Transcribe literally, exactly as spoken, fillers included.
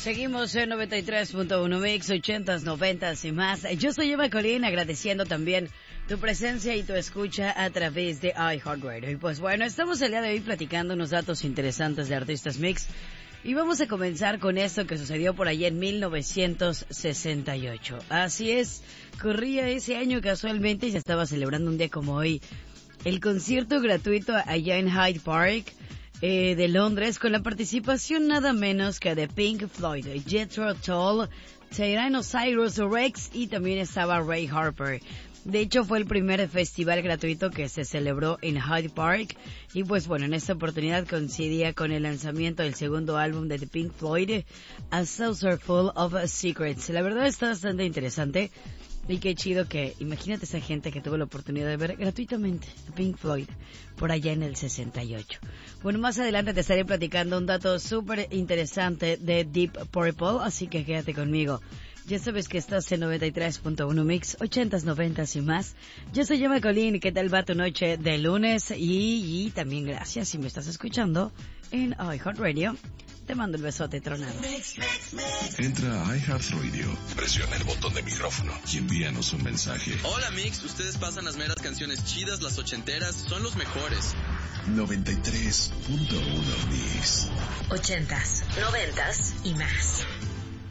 Seguimos en noventa y tres punto uno Mix, ochentas, noventas y más. Yo soy Emma Colín, agradeciendo también tu presencia y tu escucha a través de iHeartRadio. Y pues bueno, estamos el día de hoy platicando unos datos interesantes de artistas mix. Y vamos a comenzar con esto que sucedió por allá en mil novecientos sesenta y ocho. Así es, corría ese año casualmente y se estaba celebrando un día como hoy el concierto gratuito allá en Hyde Park eh, de Londres, con la participación nada menos que de Pink Floyd, Jethro Tull, Tyrannosaurus Rex y también estaba Ray Harper. De hecho, fue el primer festival gratuito que se celebró en Hyde Park y pues bueno, en esta oportunidad coincidía con el lanzamiento del segundo álbum de The Pink Floyd, A Saucer Full of Secrets. La verdad está bastante interesante y qué chido que, imagínate esa gente que tuvo la oportunidad de ver gratuitamente a Pink Floyd por allá en el sesenta y ocho. Bueno, más adelante te estaré platicando un dato súper interesante de Deep Purple, así que quédate conmigo. Ya sabes que estás en noventa y tres punto uno Mix, ochentas, noventas y más. Yo soy Emma Colín, ¿qué tal va tu noche de lunes? Y, y también gracias si me estás escuchando en iHeartRadio. Te mando el besote tronado. Entra a iHeartRadio, presiona el botón de micrófono y envíanos un mensaje. Hola Mix, ustedes pasan las meras canciones chidas, las ochenteras, son los mejores. noventa y tres punto uno Mix. Ochentas, noventas y más.